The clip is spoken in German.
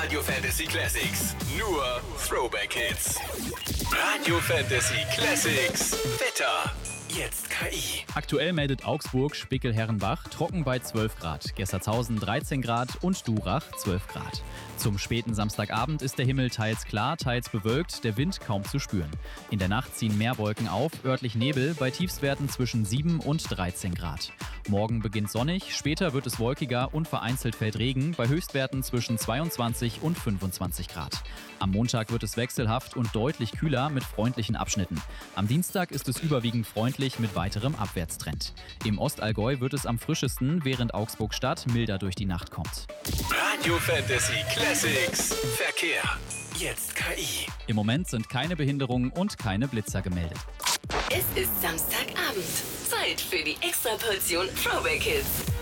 Radio Fantasy Classics. Nur Throwback Hits. Radio Fantasy Classics. Wetter. Jetzt KI. Aktuell meldet Augsburg Spickel-Herrenbach trocken bei 12 Grad, Gersternshausen 13 Grad und Durach 12 Grad. Zum späten Samstagabend ist der Himmel teils klar, teils bewölkt, der Wind kaum zu spüren. In der Nacht ziehen mehr Wolken auf, örtlich Nebel bei Tiefstwerten zwischen 7 und 13 Grad. Morgen beginnt sonnig, später wird es wolkiger und vereinzelt fällt Regen bei Höchstwerten zwischen 22 und 25 Grad. Am Montag wird es wechselhaft und deutlich kühler mit freundlichen Abschnitten. Am Dienstag ist es überwiegend freundlich mit weiterem Abwärtstrend. Im Ostallgäu wird es am frischesten, während Augsburg-Stadt milder durch die Nacht kommt. Radio Fantasy Classics. Verkehr. Jetzt KI. Im Moment sind keine Behinderungen und keine Blitzer gemeldet. Es ist Samstagabend. Zeit für die Extraportion Throwback Hits.